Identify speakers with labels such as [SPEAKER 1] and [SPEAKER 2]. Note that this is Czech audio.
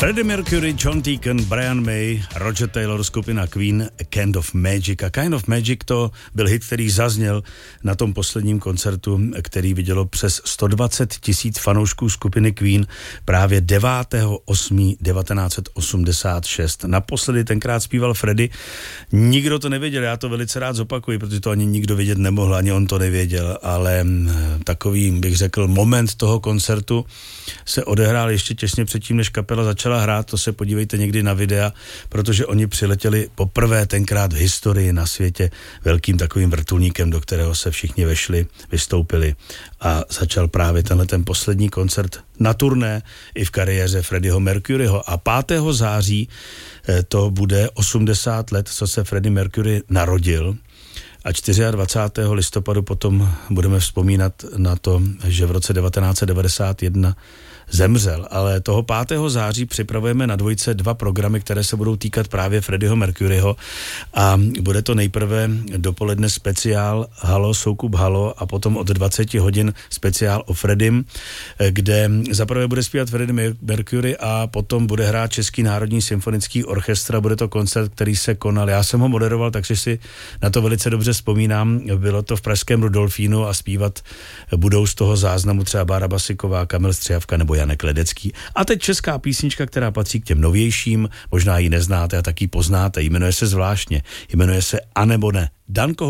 [SPEAKER 1] Freddie Mercury, John Deacon, Brian May, Roger Taylor, skupina Queen, A Kind of Magic. A Kind of Magic to byl hit, který zazněl na tom posledním koncertu, který vidělo přes 120 000 fanoušků skupiny Queen právě 9.8.1986. Naposledy tenkrát zpíval Freddie. Nikdo to nevěděl, já to velice rád zopakuji, protože to ani nikdo vědět nemohl, ani on to nevěděl, ale takový, bych řekl, moment toho koncertu se odehrál ještě těsně předtím, než kapela začala hrát. To se podívejte někdy na videa, protože oni přiletěli poprvé tenkrát v historii na světě velkým takovým vrtulníkem, do kterého se všichni vešli, vystoupili a začal právě tenhle ten poslední koncert na turné i v kariéře Freddieho Mercuryho. A 5. září to bude 80 let, co se Freddie Mercury narodil. A 24. listopadu potom budeme vzpomínat na to, že v roce 1991 zemřel. Ale toho 5. září připravujeme na Dvojce 2 programy, které se budou týkat právě Freddieho Mercuryho. A bude to nejprve dopoledne speciál Halo, Soukup Halo a potom od 20 hodin speciál o Freddiem, kde zaprvé bude zpívat Freddie Mercury a potom bude hrát Český národní symfonický orchestr. Bude to koncert, který se konal. Já jsem ho moderoval, takže si na to velice dobře vzpomínám. Bylo to v pražském Rudolfínu a zpívat budou z toho záznamu třeba Bára Basiková, Kamil Střihavka nebo Janek Ledecký. A teď česká písnička, která patří k těm novějším, možná ji neznáte a taky poznáte, jmenuje se zvláštně, jmenuje se A nebo ne. Danko